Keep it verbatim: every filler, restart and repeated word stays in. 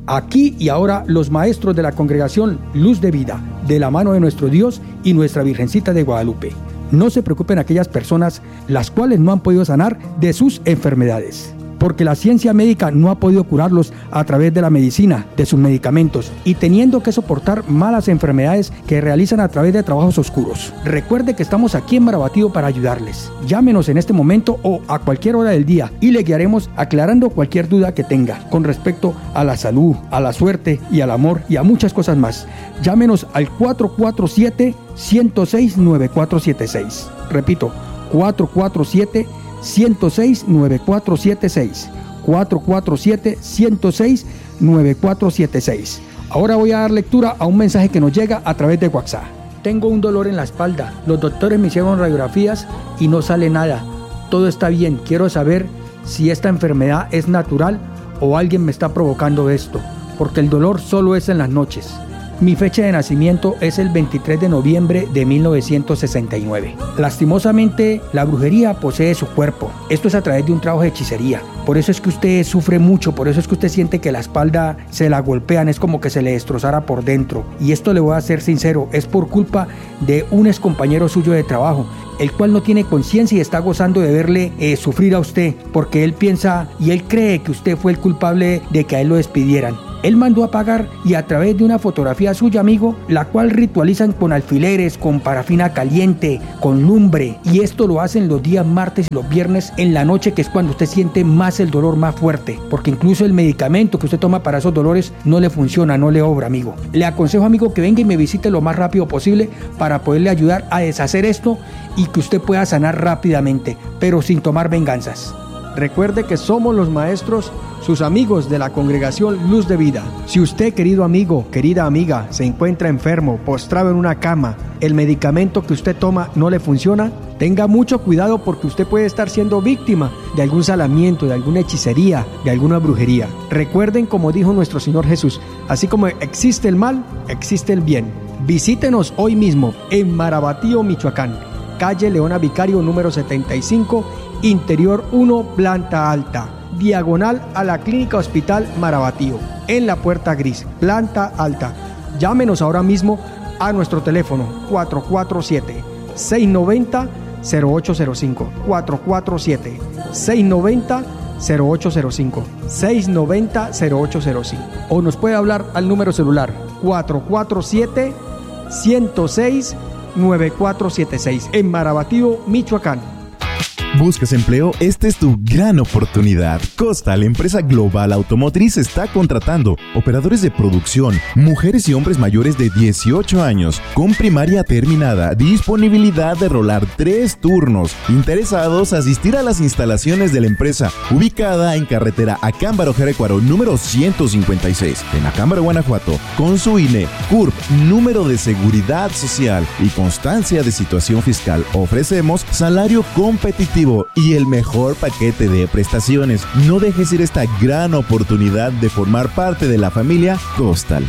Aquí y ahora los maestros de la congregación Luz de Vida, de la mano de nuestro Dios y nuestra Virgencita de Guadalupe. No se preocupen aquellas personas las cuales no han podido sanar de sus enfermedades, porque la ciencia médica no ha podido curarlos a través de la medicina, de sus medicamentos, y teniendo que soportar malas enfermedades que realizan a través de trabajos oscuros. Recuerde que estamos aquí en Marabatío para ayudarles. Llámenos en este momento o a cualquier hora del día y le guiaremos aclarando cualquier duda que tenga con respecto a la salud, a la suerte y al amor y a muchas cosas más. Llámenos al cuatro cuatro siete, uno cero seis, nueve cuatro siete seis. Repito, cuatro cuatro siete, uno cero seis, nueve cuatro siete seis. cuatro cuatro siete, uno cero seis, nueve cuatro siete seis. Ahora voy a dar lectura a un mensaje que nos llega a través de WhatsApp. Tengo un dolor en la espalda. Los doctores me hicieron radiografías y no sale nada. Todo está bien. Quiero saber si esta enfermedad es natural o alguien me está provocando esto, porque el dolor solo es en las noches. Mi fecha de nacimiento es el veintitrés de noviembre de mil novecientos sesenta y nueve. Lastimosamente, la brujería posee su cuerpo. Esto es a través de un trabajo de hechicería. Por eso es que usted sufre mucho, por eso es que usted siente que la espalda se la golpean, es como que se le destrozara por dentro. Y esto le voy a ser sincero, es por culpa de un ex compañero suyo de trabajo, el cual no tiene conciencia y está gozando de verle eh, sufrir a usted, porque él piensa y él cree que usted fue el culpable de que a él lo despidieran. Él mandó a pagar y a través de una fotografía suya, amigo, la cual ritualizan con alfileres, con parafina caliente, con lumbre, y esto lo hacen los días martes y los viernes en la noche, que es cuando usted siente más el dolor más fuerte, porque incluso el medicamento que usted toma para esos dolores no le funciona, no le obra, amigo. Le aconsejo, amigo, que venga y me visite lo más rápido posible para poderle ayudar a deshacer esto y que usted pueda sanar rápidamente, pero sin tomar venganzas. Recuerde que somos los maestros, sus amigos de la congregación Luz de Vida. Si usted, querido amigo, querida amiga, se encuentra enfermo, postrado en una cama, el medicamento que usted toma no le funciona, tenga mucho cuidado porque usted puede estar siendo víctima de algún salamiento, de alguna hechicería, de alguna brujería. Recuerden, como dijo nuestro Señor Jesús, así como existe el mal, existe el bien. Visítenos hoy mismo en Marabatío, Michoacán, calle Leona Vicario número setenta y cinco, Interior uno, planta alta, diagonal a la Clínica Hospital Marabatío, en la puerta gris, planta alta. Llámenos ahora mismo a nuestro teléfono cuatro cuatro siete, seis nueve cero, cero ocho cero cinco, cuatro cuatro siete, seis nueve cero, cero ocho cero cinco, seis nueve cero, cero ocho cero cinco, o nos puede hablar al número celular cuatro cuatro siete, uno cero seis, nueve cuatro siete seis en Marabatío, Michoacán. ¿Buscas empleo? Esta es tu gran oportunidad. Costal, empresa global automotriz, está contratando operadores de producción, mujeres y hombres mayores de dieciocho años, con primaria terminada, disponibilidad de rolar tres turnos. Interesados, asistir a las instalaciones de la empresa, ubicada en carretera Acámbaro Jerecuaro, número ciento cincuenta y seis, en Acámbaro, Guanajuato, con su I N E, C U R P, número de seguridad social y constancia de situación fiscal. Ofrecemos salario competitivo y el mejor paquete de prestaciones. No dejes ir esta gran oportunidad de formar parte de la familia Costal.